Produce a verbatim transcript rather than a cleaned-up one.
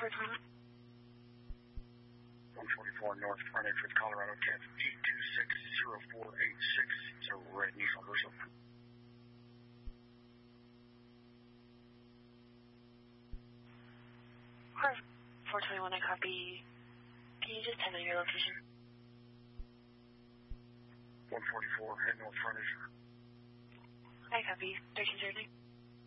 four twenty-one. one forty-four North Frontage with Colorado Cat eight two six zero four eight six. It's a red Nissan Versa. four twenty-one, I copy. Can you just tell me your location? one forty-four, head North Frontage. I copy. thirteen thirty.